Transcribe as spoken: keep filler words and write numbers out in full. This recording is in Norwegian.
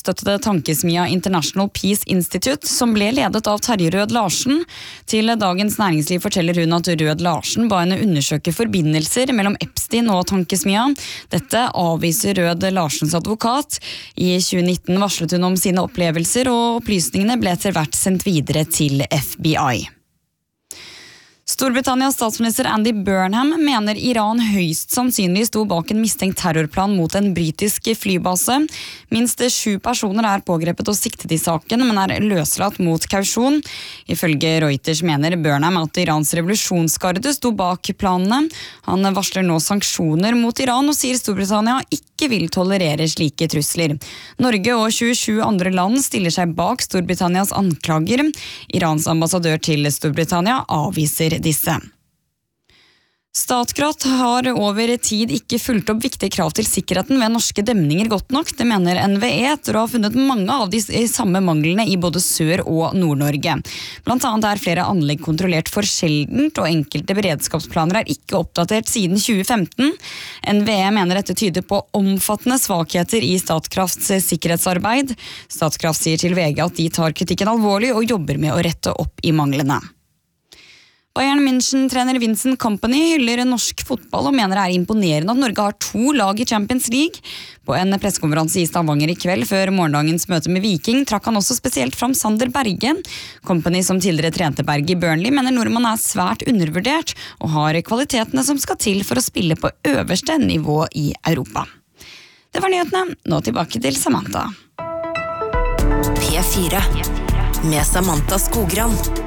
statsstøttede tankesmia International Peace Institute, som ble ledet av Terje Rød Larsen. Til Dagens Næringsliv forteller hun at Rød Larsen ba henne undersøke forbindelser mellom Epstein og tankesmia. Dette avviser Rød Larsens advokat. I tjue nitten varslet hun om sine opplevelser, og opplysningene ble etter hvert sendt videre til F B I. Storbritannias statsminister Andy Burnham mener Iran høyst sannsynlig sto bak en mistenkt terrorplan mot en britisk flybase. Minst sju personer er pågrepet og siktet i saken, men er løslatt mot kausjon. Ifølge Reuters mener Burnham at Irans revolusjonsgarde sto bak planene. Han varsler nå sanksjoner mot Iran og sier Storbritannia ikke vil tolerere slike trusler. Norge og tjuesju andre land stiller seg bak Storbritannias anklager. Irans ambassadør til Storbritannia avviser disse. Statkraft har over tid ikke fulgt opp viktige krav til sikkerheten ved norske demninger godt nok, det mener N V E, etter å ha funnet mange av de samme manglene i både Sør- og Nord-Norge. Blant annet er flere anlegg kontrollert for sjeldent, og enkelte beredskapsplaner er ikke oppdatert siden tjue femten. N V E mener dette tyder på omfattende svakheter i Statkrafts sikkerhetsarbeid. Statkraft sier til V G at de tar kritikken alvorlig og jobber med å rette opp i manglene. Bayern München-trener Vincent Kompany hyller norsk fotball og mener det er imponerende at Norge har to lag i Champions League. På en pressekonferanse i Stavanger i kveld før morgendagens møte med Viking trakk han også spesielt fram Sander Berge. Kompany, som tidligere trente Berge i Burnley, mener nordmann er svært undervurdert og har kvalitetene som skal til for å spille på øverste nivå i Europa. Det var nyhetene. Nå tilbake til Samantha. P fire med Samantha Skogran.